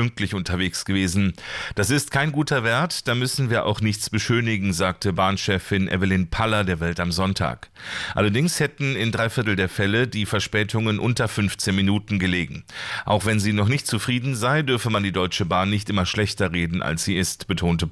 pünktlich unterwegs gewesen. Das ist kein guter Wert, da müssen wir auch nichts beschönigen, sagte Bahnchefin Evelyn Paller der Welt am Sonntag. Allerdings hätten in 3/4 der Fälle die Verspätungen unter 15 Minuten gelegen. Auch wenn sie noch nicht zufrieden sei, dürfe man die Deutsche Bahn nicht immer schlechter reden, als sie ist, betonte